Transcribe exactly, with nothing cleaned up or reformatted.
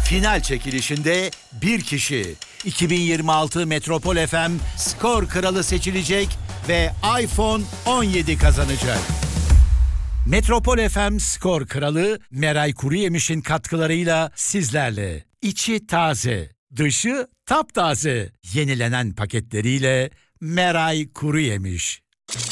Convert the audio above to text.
Final çekilişinde bir kişi iki bin yirmi altı Metropol F M Skor Kralı seçilecek ve iPhone on yedi kazanacak. Metropol F M Skor Kralı Meray Kuruyemiş'in katkılarıyla sizlerle. İçi taze, dışı taptaze. Yenilenen paketleriyle Meray Kuruyemiş.